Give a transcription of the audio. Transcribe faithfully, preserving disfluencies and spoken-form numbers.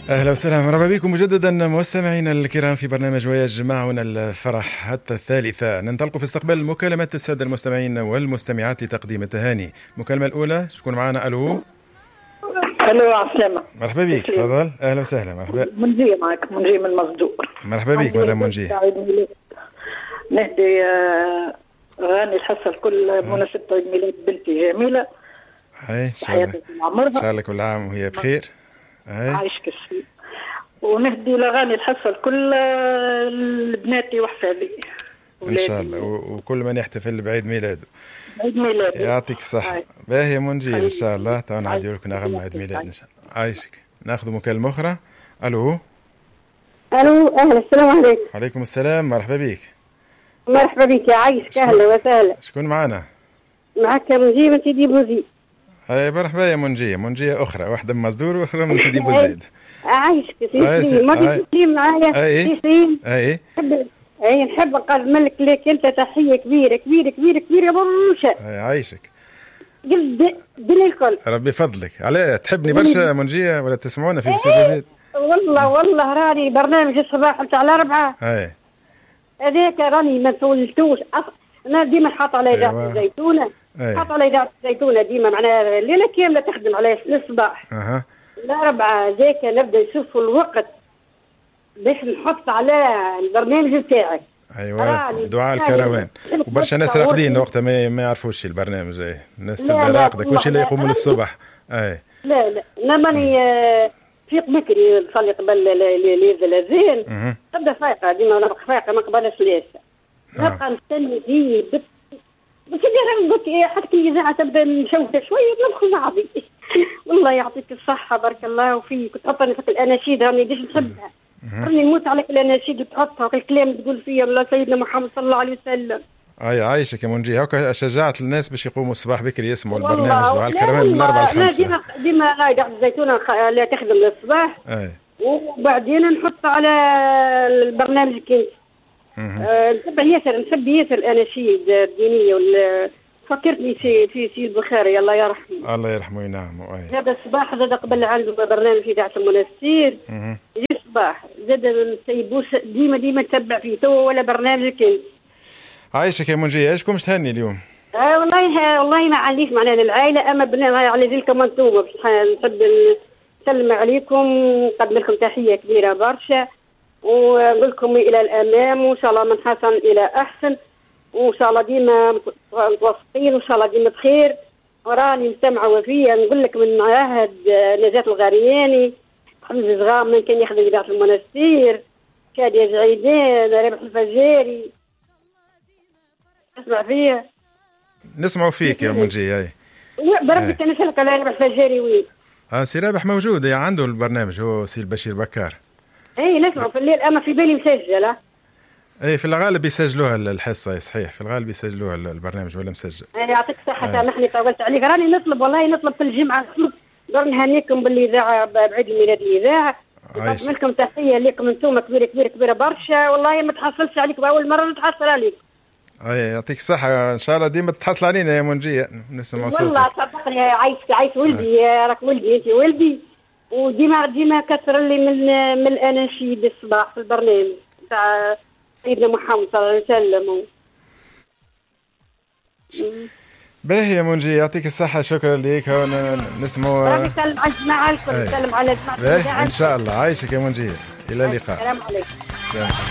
أهلا وسهلا مرحبا بكم مجددا مستمعينا الكرام في برنامج ويجمعنا الفرح حتى الثالثة. ننطلق في استقبال مكالمات السادة المستمعين والمستمعات لتقديم التهاني. المكالمة الأولى شكون معنا؟ ألو ألو عسلامة. مرحبا بك تفضل. أهلا وسهلا. مرحبا. منجية معك منجية من مصدوق. مرحبا بك مدام منجية. نهدي غاني الحصة كل مناسبة عيد ميلاد بنتي جميلة. هاي إن شاء الله كل عام وهي بخير. عايش كسي. ونهدي لغاني الحصة لكل بناتي وحفادي إن شاء الله وكل من يحتفل بعيد ميلاده. عيد ميلاد يعطيك الصحة. باهي منجي إن شاء الله تو نعدي لك نغم عيد ميلاد إن شاء الله. عايشك. ناخذ مكالمة أخرى. ألو ألو أهلا السلام عليكم. عليكم السلام مرحبا بك. مرحبا بك يا عايش. أهلا وسهلا. شكون معنا؟ معك منجية من سيدي بوزيد. هاي مرحبا يا منجية. منجية أخرى واحدة من مصدور وأخرى من سيدي بوزيد. عايشك سيدي ما تسلم معايا أي أي أي نحب نقدم لك لك أنت تحية كبيرة كبيرة كبيرة كبيرة برشا. أي عايشك. قلت دل الكل. ربي فضلك. عليه تحبني برشا منجية ولا تسمعونا في سيدي بوزيد؟ والله والله راني برنامج الصباح نتاع الأربعة. أي. هذاك راني ما سولتوش أنا ديما حاط على إذاعة الزيتونة. حاط على إذاعة الزيتونة ديما معناها الليلة كاملة تخدم على الصباح. أها. الأربعة ذاك نبدأ نشوف الوقت باش نحط على البرنامج نتاعك. ايوه دعاء الكروان وبرشا ناس راقدين وقتها ما ما يعرفوش البرنامج. اي الناس تبدا راقده كل شيء لا يقوموا للصبح. اي لا لا انا ماني فيق بكري نصلي قبل ليله الاذان تبدا فايقه ديما نبقى فايقه ما قبل الثلاثه نبقى نستنى دي بس انا قلت حتى كي اذاعه تبدا نشوفها شويه ندخل نعضي. والله يعطيك الصحه بارك الله فيك. تحطني في الاناشيد راني ديش نحبها. راني نموت عليك الاناشيد تحطها الكلام تقول فيها الله سيدنا محمد صلى الله عليه وسلم. اي عايشك يا منجي. هكا شجعت الناس باش يقوموا الصباح بكري يسمعوا البرنامج دعاء الكروان من الأربعة للخمسة. ديما ديما قاعده الزيتونه لا تخدم للصباح. اي وبعدين نحط على البرنامج كنت نتبع ياسر نحب ياسر الاناشيد الدينيه وال فكرتني في في سيد بخاري الله يرحمه. الله يرحمه وينعمه. هذا الصباح هذا قبل عنده برنامج في إذاعة المنستير. يجي الصباح زاد نسيبوش ديما ديما نتبع فيه تو ولا برنامج كنت. عايشك يا منجية. ايش كومش تهني اليوم؟ آه والله والله ما عليش معناها للعائلة أما بنا على ذلكم أنتم نحب نسلم عليكم ونقدم لكم تحية كبيرة برشا ونقول لكم إلى الأمام وإن شاء الله من حسن إلى أحسن وإن شاء الله ديما متوسطين وإن شاء الله ديما بخير. وراني مستمعة وفية نقول لك من عهد نجاة الغرياني حمد صغام من كان يخدم إذاعة المنستير كادية زعيدان رابح الفجاري اسمع فيها. نسمعوا فيك يا منجي. اي بربك انا نسالك على رابح الفجاري وين؟ اه سي رابح موجود عنده البرنامج هو سي البشير بكار. اي نسمعوا في الليل اما في بالي مسجل. اي في الغالب يسجلوها الحصه صحيح في الغالب يسجلوها البرنامج ولا مسجل. اي يعطيك الصحه سامحني طولت عليك راني نطلب والله نطلب في الجمعه نطلب دور نهنيكم بالاذاعه بعيد ميلاد الاذاعه نقدم لكم تحيه لكم انتم كبيره كبيره كبيره برشا والله ما تحصلش عليكم اول مره نتحصل عليكم. اي يعطيك الصحه ان شاء الله ديما تتحصل علينا يا منجيه نسمع صوتك. والله صدقني عايش عايش ولدي راك ولدي انت ولدي وديما ديما كثر لي من من الاناشيد الصباح في البرنامج تاع سيدنا محمد صلى الله عليه وسلم. باهي يا منجي يعطيك الصحة. شكرا لك. هون نسمو نسلم على الجماعة الكل نسلم على الجماعة ان شاء الله. عايشك يا منجي. الى اللقاء. السلام عليكم.